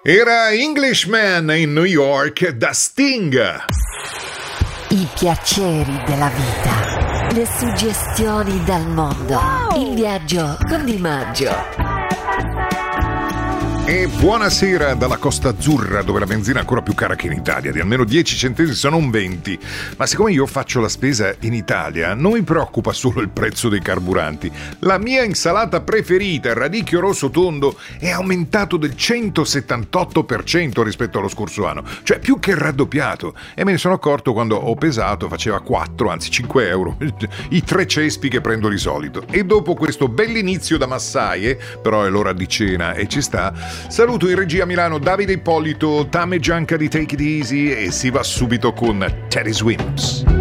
Era Englishman in New York da Sting. I piaceri della vita, le suggestioni dal mondo, in viaggio con Di Maggio. E buonasera dalla Costa Azzurra, dove la benzina è ancora più cara che in Italia, di almeno 10 centesimi, se non 20. Ma siccome io faccio la spesa in Italia, non mi preoccupa solo il prezzo dei carburanti. La mia insalata preferita, il radicchio rosso tondo, è aumentato del 178% rispetto allo scorso anno, cioè più che raddoppiato. E me ne sono accorto quando ho pesato, faceva 4, anzi 5 euro, i 3 cespi che prendo di solito. E dopo questo bell'inizio da massaie, però è l'ora di cena e ci sta, saluto in regia a Milano Davide Ippolito, Tame Gianca di Take It Easy e si va subito con Teddy Swims.